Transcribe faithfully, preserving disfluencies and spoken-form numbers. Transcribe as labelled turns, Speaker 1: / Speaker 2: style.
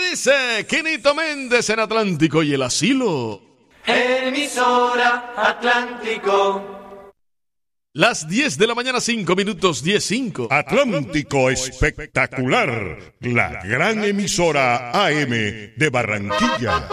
Speaker 1: dice Quinito Méndez en Atlántico y el Asilo.
Speaker 2: Emisora Atlántico.
Speaker 1: Las diez de la mañana, cinco minutos, diez cinco.
Speaker 3: Atlántico Espectacular, la gran emisora A M de Barranquilla.